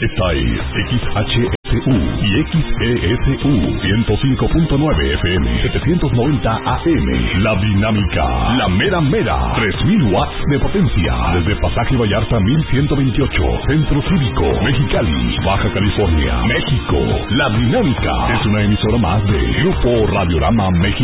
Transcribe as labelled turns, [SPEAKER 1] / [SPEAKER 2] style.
[SPEAKER 1] Esta es XHSU y XESU 105.9 FM, 790 AM. La Dinámica, la mera mera, 3000 watts de potencia. Desde Pasaje Vallarta 1128, Centro Cívico, Mexicali, Baja California, México. La Dinámica es una emisora más de Grupo Radiorama México.